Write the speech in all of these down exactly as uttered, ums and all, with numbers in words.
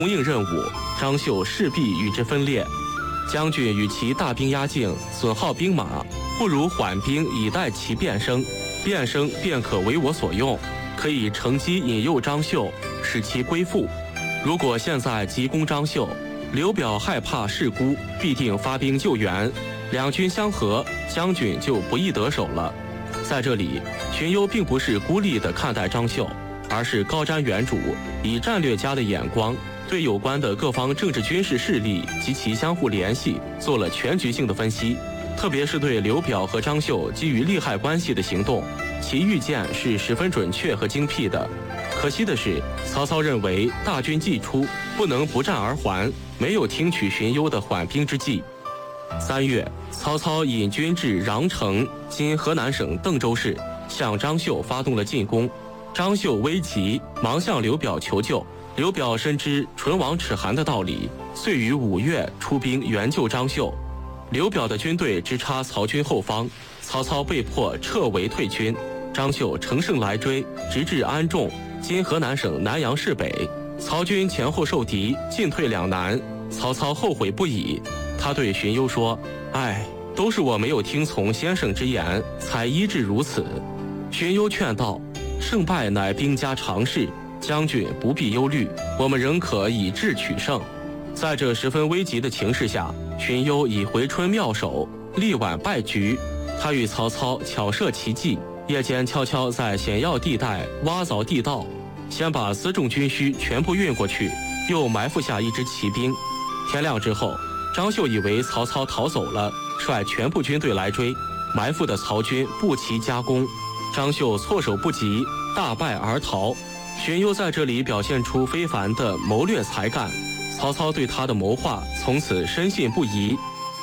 供应任务，张绣势必与之分裂。将军与其大兵压境，损耗兵马，不如缓兵以待其变声，变声便可为我所用，可以乘机引诱张绣，使其归附。如果现在急攻张绣，刘表害怕事孤，必定发兵救援，两军相合，将军就不易得手了。在这里，荀攸并不是孤立地看待张绣，而是高瞻远瞩，以战略家的眼光，对有关的各方政治军事势力及其相互联系做了全局性的分析，特别是对刘表和张绣基于利害关系的行动，其预见是十分准确和精辟的。可惜的是，曹操认为大军既出，不能不战而还，没有听取荀攸的缓兵之计。三月，曹操引军至穰城（今河南省邓州市），向张绣发动了进攻。张绣危急，忙向刘表求救。刘表深知唇亡齿寒的道理，遂于五月出兵援救张绣。刘表的军队直插曹军后方，曹操被迫撤围退军。张绣乘胜来追，直至安众（今河南省南阳市北）。曹军前后受敌，进退两难。曹操后悔不已，他对荀攸说：“哎，都是我没有听从先生之言，才医治如此。”荀攸劝道：“胜败乃兵家常事，将军不必忧虑，我们仍可以智取胜。”在这十分危急的情势下，荀攸以回春妙手，力挽败局。他与曹操巧设奇计，夜间悄悄在险要地带挖凿地道，先把辎重军需全部运过去，又埋伏下一支骑兵。天亮之后，张绣以为曹操逃走了，率全部军队来追，埋伏的曹军不齐夹攻，张绣措手不及，大败而逃。荀攸在这里表现出非凡的谋略才干，曹操对他的谋划从此深信不疑。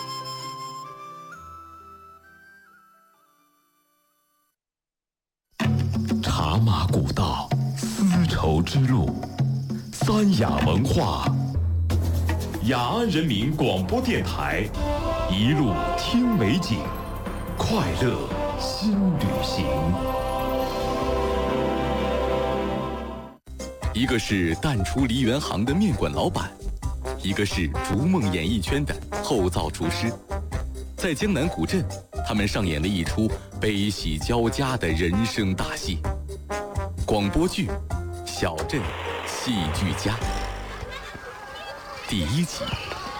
茶马古道，丝绸之路，三雅文化。雅安人民广播电台，一路听美景，快乐新旅行。一个是淡出梨园行的面馆老板，一个是逐梦演艺圈的后灶厨师。在江南古镇，他们上演了一出悲喜交加的人生大戏。广播剧《小镇戏剧家》第一集。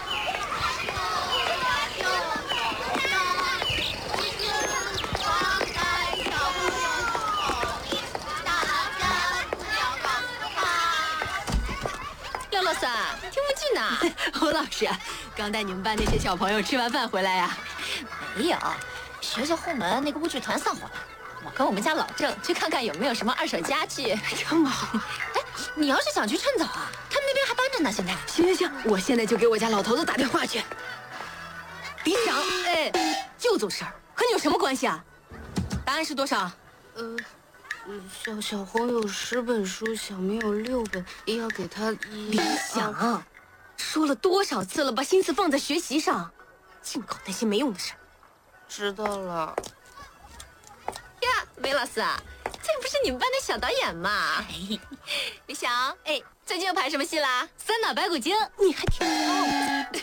廖老三，听不进呐？ 侯老师，刚带你们班那些小朋友吃完饭回来呀？ 没有，学校后门那个舞剧团散伙了。我跟我们家老郑去看看有没有什么二手家具。 这么好？ 哎，你要是想去，趁早啊，他们那边还搬着呢。现在。 行行行，我现在就给我家老头子打电话去。李想，哎，就做事儿，和你有什么关系啊？答案是多少？ 呃，小小红有十本书，小明有六本，也要给他一。 李想，啊、说了多少次了，把心思放在学习上，净搞那些没用的事。 知道了。 呀，韦老师啊，这不是你们班的小导演吗？李想，哎，最近又排什么戏啦？ 三打白骨精，你还挺棒的。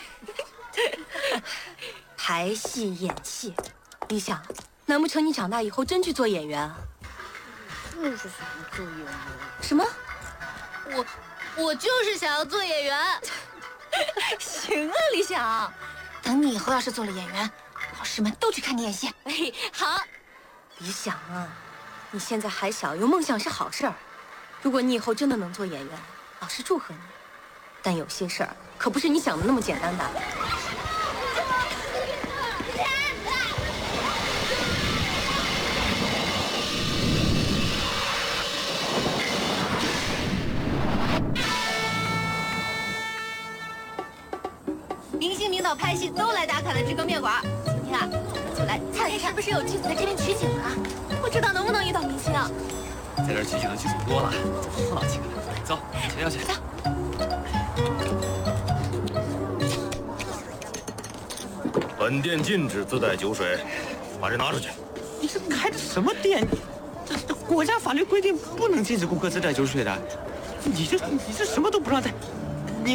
排戏演戏，李想，难不成你长大以后真去做演员啊？ 就是想做演员。 什么？ 我，我就是想要做演员。行啊，李想，等你以后要是做了演员，老师们都去看你演戏。哎，好。 李想啊，你现在还小，有梦想是好事儿。如果你以后真的能做演员，老师祝贺你。但有些事儿可不是你想的那么简单的。 明星领导拍戏都来打卡的这个面馆，今天啊，就来看一看是不是有剧组在这边取景啊？不知道能不能遇到明星啊？ 在这儿取景的剧组多了，好几个。走，前要去。 走。 本店禁止自带酒水，把这拿出去。 你这开的什么店？这国家法律规定不能禁止顾客自带酒水的。你这你这什么都不让带，